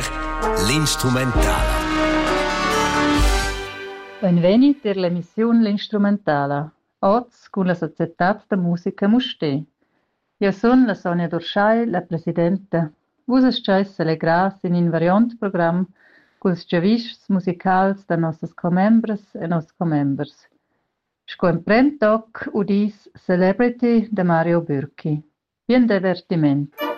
l'Instrumentala. Benvenuti per l'emissione L'Instrumentala. Oggi con la Società de Musica Musté. Io sono la Sonia Dorschai, la presidente. Vos estais celebrar in invariant program con os giavists musicals da nossas comembres e nos comembers. Sco in prem toc udis Celebrity de Mario Bürki. Bien divertiment.